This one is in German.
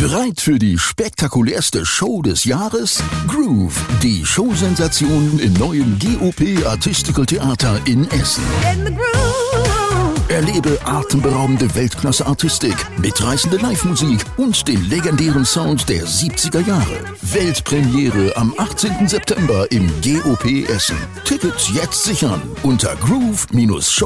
Bereit für die spektakulärste Show des Jahres? Groove, die Showsensation im neuen GOP Artistical Theater in Essen. Erlebe atemberaubende Weltklasse-Artistik, mitreißende Live-Musik und den legendären Sound der 70er Jahre. Weltpremiere am 18. September im GOP Essen. Tickets jetzt sichern unter groove-show